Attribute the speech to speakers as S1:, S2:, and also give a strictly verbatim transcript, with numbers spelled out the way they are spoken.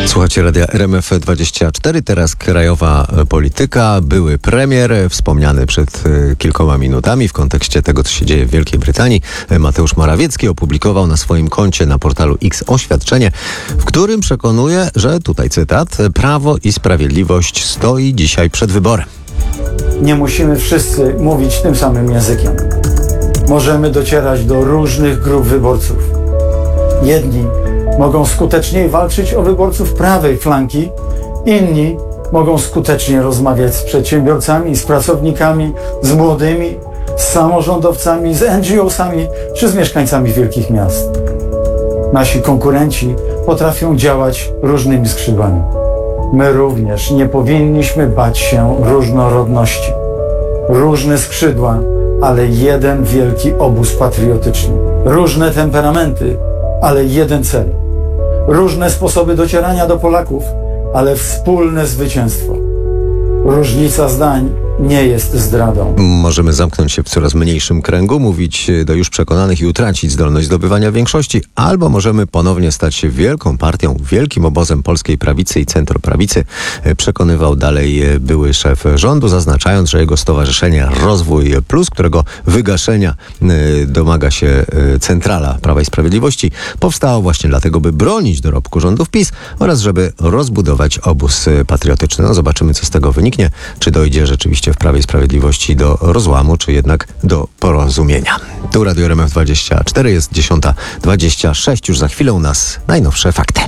S1: Słuchacie Radia R M F dwadzieścia cztery, teraz krajowa polityka. Były premier, wspomniany przed kilkoma minutami w kontekście tego, co się dzieje w Wielkiej Brytanii. Mateusz Morawiecki opublikował na swoim koncie na portalu X oświadczenie, w którym przekonuje, że, tutaj cytat, Prawo i Sprawiedliwość stoi dzisiaj przed wyborem.
S2: Nie musimy wszyscy mówić tym samym językiem. Możemy docierać do różnych grup wyborców. Jedni mogą skuteczniej walczyć o wyborców prawej flanki, inni mogą skutecznie rozmawiać z przedsiębiorcami, z pracownikami, z młodymi, z samorządowcami, z N G O sami czy z mieszkańcami wielkich miast. Nasi konkurenci potrafią działać różnymi skrzydłami. My również nie powinniśmy bać się różnorodności. Różne skrzydła, ale jeden wielki obóz patriotyczny. Różne temperamenty, ale jeden cel. Różne sposoby docierania do Polaków, ale wspólne zwycięstwo. Różnica zdań nie jest zdradą.
S1: Możemy zamknąć się w coraz mniejszym kręgu, mówić do już przekonanych i utracić zdolność zdobywania większości, albo możemy ponownie stać się wielką partią, wielkim obozem polskiej prawicy i centroprawicy, przekonywał dalej były szef rządu, zaznaczając, że jego stowarzyszenie Rozwój Plus, którego wygaszenia domaga się centrala Prawa i Sprawiedliwości, powstało właśnie dlatego, by bronić dorobku rządów PiS oraz żeby rozbudować obóz patriotyczny. No zobaczymy, co z tego wyniknie. Czy dojdzie rzeczywiście w Prawie i Sprawiedliwości do rozłamu, czy jednak do porozumienia. Tu Radio R M F dwadzieścia cztery, jest dziesiąta dwadzieścia sześć. Już za chwilę u nas najnowsze fakty.